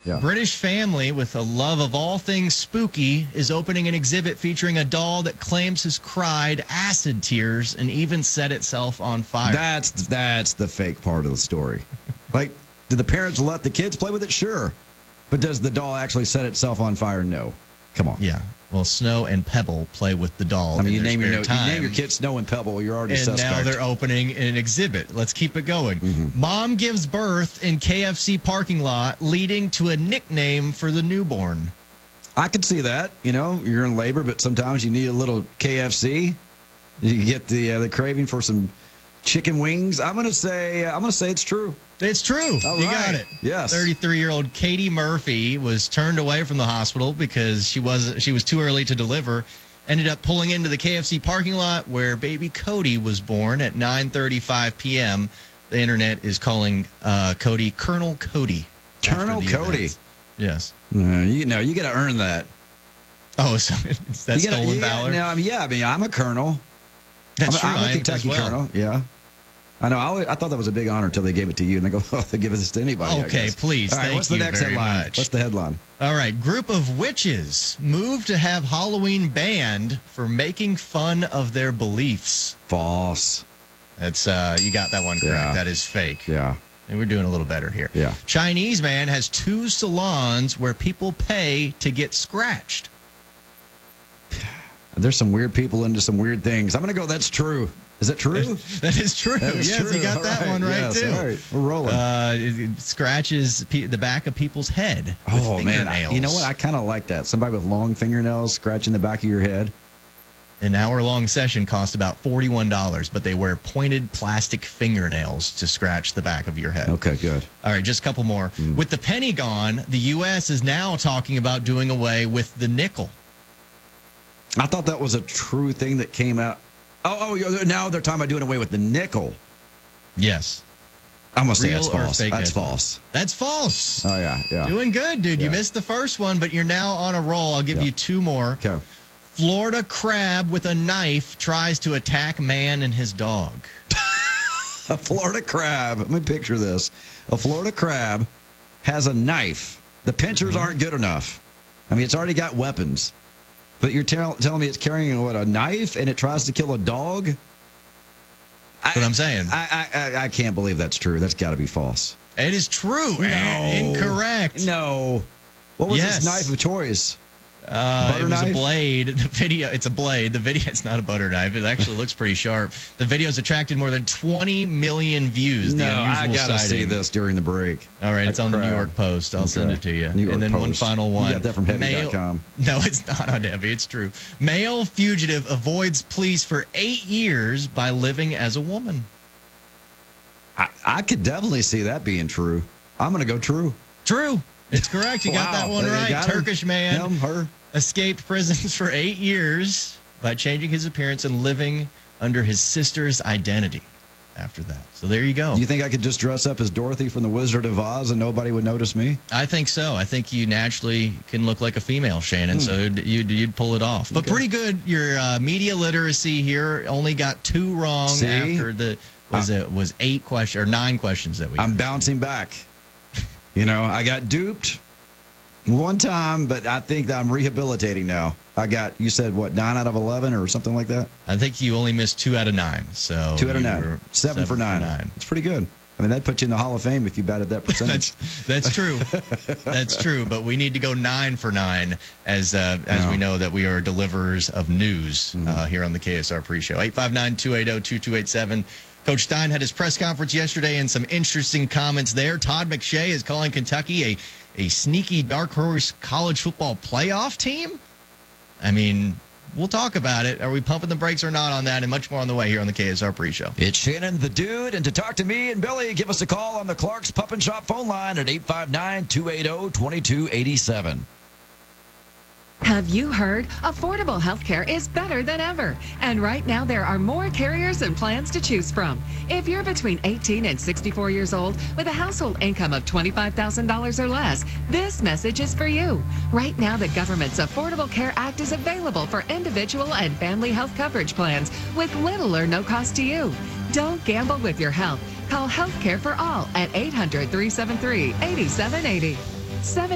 Yeah. British family with a love of all things spooky is opening an exhibit featuring a doll that claims has cried acid tears and even set itself on fire. That's the fake part of the story. Like, do the parents let the kids play with it? Sure. But does the doll actually set itself on fire? No. Come on. Yeah. Well, Snow and Pebble play with the doll. I mean, in their spare time. you name your kid Snow and Pebble, you're already and suspect. now they're opening an exhibit. Let's keep it going. Mm-hmm. Mom gives birth in KFC parking lot, leading to a nickname for the newborn. I could see that. You know, you're in labor, but sometimes you need a little KFC. You get the craving for some chicken wings. I'm gonna say it's true. It's true. All you right. got it. Yes. 33-year-old Katie Murphy was turned away from the hospital because she was too early to deliver. Ended up pulling into the KFC parking lot where baby Cody was born at 9:35 p.m. The internet is calling Cody Colonel Cody. Colonel Cody. Events. Yes. You got to earn that. Oh, so is that stolen valor? No, I mean, I'm a colonel. That's true. I'm a Kentucky colonel. Yeah. I know. I thought that was a big honor until they gave it to you, and they go, "Oh, they give this to anybody." Okay, please. All right, what's the next headline? Much. What's the headline? All right, group of witches move to have Halloween banned for making fun of their beliefs. False. That's you got that one correct. Yeah. That is fake. Yeah. And we're doing a little better here. Yeah. Chinese man has 2 salons where people pay to get scratched. There's some weird people into some weird things. I'm going to go, that's true. Is it true? That is true. That is yes, true. you got All that one right, yes, too. All right, we're rolling. It scratches the back of people's head with Oh, man. fingernails. You know what? I kind of like that. Somebody with long fingernails scratching the back of your head. An hour-long session cost about $41, but they wear pointed plastic fingernails to scratch the back of your head. Okay, good. All right, just a couple more. With the penny gone, the U.S. is now talking about doing away with the nickel. I thought that was a true thing that came out. Oh, now they're talking about doing away with the nickel. Yes. I'm going to say Real that's or false. fake That's nickel? false. That's false. Oh, yeah. Doing good, dude. You Yeah. missed the first one, but you're now on a roll. I'll give you 2 more. Okay. Florida crab with a knife tries to attack man and his dog. A Florida crab. Let me picture this. A Florida crab has a knife. The pinchers aren't good enough. I mean, it's already got weapons. But you're telling me it's carrying, a knife and it tries to kill a dog? That's what I'm saying. I can't believe that's true. That's got to be false. It is true. No. Incorrect. No. What was Yes. this knife of choice? It was knife? a blade. The video, it's a blade. The video, it's not a butter knife. It actually looks pretty sharp. The video's attracted more than 20 million views. No, the I unusual got to see sighting. this during the break. All right, it's on the New crab. York Post. I'll send it to you. New York and then one Post. final one. You got that from Heavy.com. No, it's not on Heavy. It's true. Male fugitive avoids police for 8 years by living as a woman. I could definitely see that being true. I'm going to go true. True. It's correct. You got that one You right. got her? Turkish man. Him, her. Escaped prisons for 8 years by changing his appearance and living under his sister's identity after that. So there you go. Do you think I could just dress up as Dorothy from The Wizard of Oz and nobody would notice me? I think so. I think you naturally can look like a female, Shannon, so you'd pull it off. But pretty good. Your media literacy here only got 2 wrong after the was 8 questions or 9 questions that we I'm bouncing back. I got duped one time, but I think that I'm rehabilitating now. You said, 9 out of 11 or something like that? I think you only missed 2 out of 9. So 2 out of you 9. were 7 for 9. It's pretty good. I mean, that'd put you in the Hall of Fame if you batted that percentage. That's true. That's true. But we need to go 9 for 9 as we know that we are deliverers of news here on the KSR pre-show. 859-280-2287. Coach Stein had his press conference yesterday and some interesting comments there. Todd McShay is calling Kentucky a sneaky dark horse college football playoff team. I mean, we'll talk about it. Are we pumping the brakes or not on that? And much more on the way here on the KSR pre-show. It's Shannon the Dude, and to talk to me and Billy, give us a call on the Clark's Pup and Shop phone line at 859-280-2287. Have you heard? Affordable healthcare is better than ever. And right now, there are more carriers and plans to choose from. If you're between 18 and 64 years old with a household income of $25,000 or less, this message is for you. Right now, the government's Affordable Care Act is available for individual and family health coverage plans with little or no cost to you. Don't gamble with your health. Call Healthcare for All at 800-373-8780.